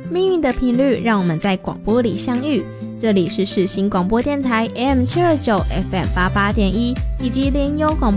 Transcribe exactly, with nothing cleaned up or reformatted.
命运的频率让我们在广播里相遇。这里是世新广播电台 A M 七二九 F M 八八点一以及联友广播